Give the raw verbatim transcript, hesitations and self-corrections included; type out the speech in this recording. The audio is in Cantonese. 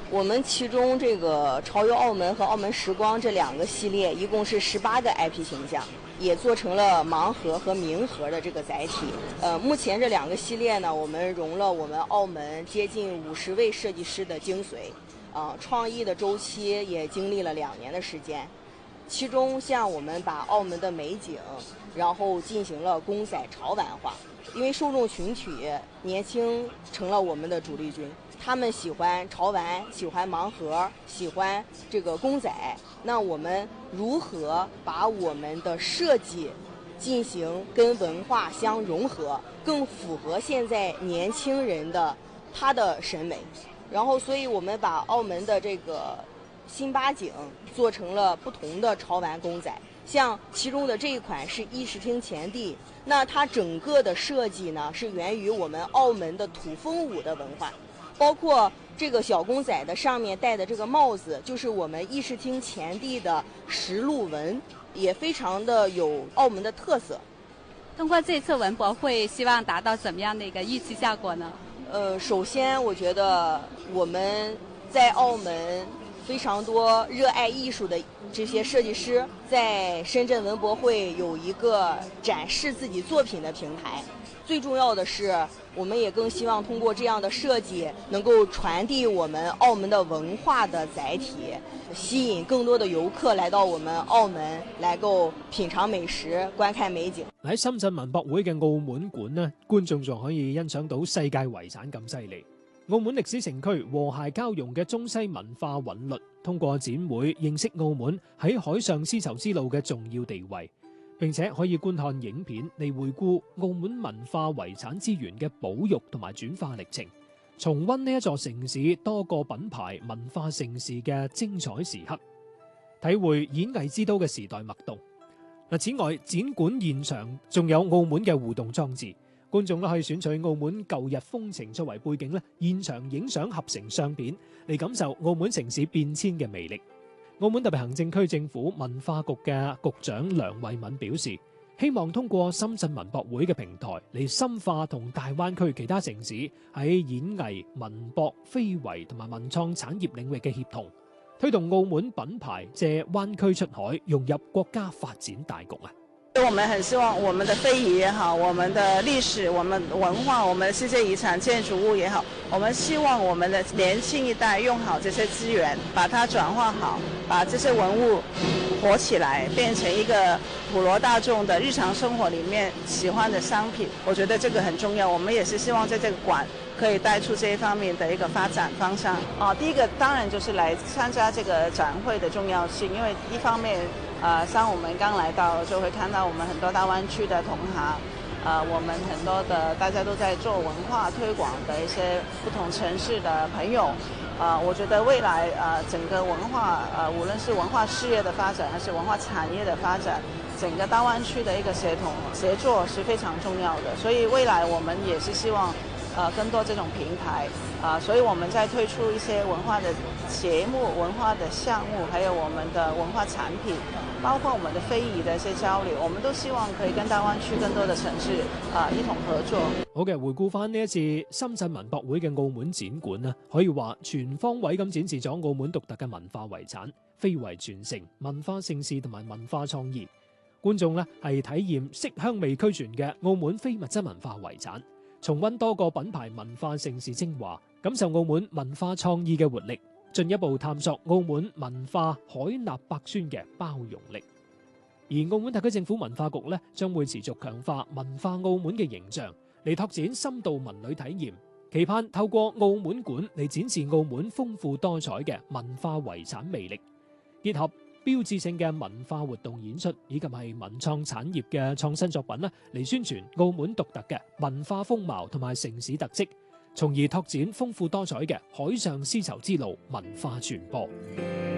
我们其中这个潮游澳门和澳门时光这两个系列，一共是十八个 I P 形象，也做成了盲盒和明盒的这个载体。呃，目前这两个系列呢，我们融了我们澳门接近五十位设计师的精髓，啊、呃，创意的周期也经历了两年的时间。其中像我们把澳门的美景，然后进行了公仔潮玩化，因为受众群体年轻成了我们的主力军。他们喜欢潮玩，喜欢盲盒，喜欢这个公仔。那我们如何把我们的设计进行跟文化相融合，更符合现在年轻人的他的审美？然后，所以我们把澳门的这个新八景做成了不同的潮玩公仔。像其中的这一款是议事厅前地，那它整个的设计呢是源于我们澳门的土风舞的文化。包括这个小公仔的上面戴的这个帽子，就是我们议事厅前地的石鹿纹，也非常的有澳门的特色。 通过这次文博会，希望达到怎么样的一个预期效果呢？ 呃，首先我觉得我们在澳门非常多热爱艺术的这些设计师，在深圳文博会有一个展示自己作品的平台。最重要的是，我们也更希望通过这样的设计，能够传递我们澳门的文化的载体，吸引更多的遊客來到我們澳門，來夠品嘗美食、觀看美景。 喺深圳文博會嘅澳門館呢，觀眾仲可以欣賞到世界遺產咁犀利。澳門歷史城區和諧交融嘅中西文化韻律，通過展會認識澳門喺海上絲綢之路嘅重要地位。並且可以觀看影片嚟回顧澳門文化遺產資源嘅保育同埋轉化歷程，重溫呢一座城市多個品牌文化盛事嘅精彩時刻，體會演藝之都嘅時代脈動。此外，展館現場仲有澳門嘅互動裝置，觀眾都可以選取澳門舊日風情作為背景咧，現場影相合成相片嚟感受澳門城市變遷嘅魅力。澳門特別行政區政府文化局嘅局長梁慧敏表示，希望通過深圳文博會嘅平台嚟深化同大灣區其他城市喺演藝、文博、非遺同埋文創產業領域嘅協同，推動澳門品牌借灣區出海融入國家發展大局啊！ 我們很希望我們的非遺也好，我們的歷史、我們文化、我們的世界遺產建築物也好，我們希望我們的年輕一代用好這些資源，把它轉化好，把這些文物活起來，變成一個普羅大眾的日常生活裡面喜歡的商品。我覺得這個很重要，我們也是希望在這個館可以帶出這一方面的一個發展方向。啊，第一個當然就是來參加這個展會的重要性，因為一方面呃，像我們剛來到就會看到我們很多大灣區的同行，呃，我們很多的大家都在做文化推廣的一些不同城市的朋友，呃，我覺得未來呃整個文化呃無論是文化事業的發展還是文化產業的發展，整個大灣區的一個協同協作是非常重要的，所以未來我們也是希望呃更多這種平台啊、呃，所以我們在推出一些文化的節目、文化的項目，還有我們的文化產品，包括我們的非遺的一些交流，我們都希望可以跟大灣區更多的城市啊、呃、一同合作。 好嘅，回顧翻呢一次深圳文博會嘅澳門展館呢，可以話全方位咁展示咗澳門獨特嘅文化遺產、非遺傳承、文化盛事同埋文化創意。觀眾呢係體驗色香味俱全嘅澳門非物質文化遺產，重溫多個品牌文化盛事精華，感受澳門文化創意嘅活力，進一步探索澳門文化海納百川嘅包容力。而澳門特區政府文化局呢，將會持續強化文化澳門嘅形象，嚟拓展深度文旅體驗，期盼透過澳門館嚟展示澳門豐富多彩嘅文化遺產魅力，結合標誌性嘅文化活動演出以及係文創產業嘅創新作品啦，嚟宣傳澳門獨特嘅文化風貌同埋城市特色，從而拓展豐富多彩嘅海上絲綢之路文化傳播。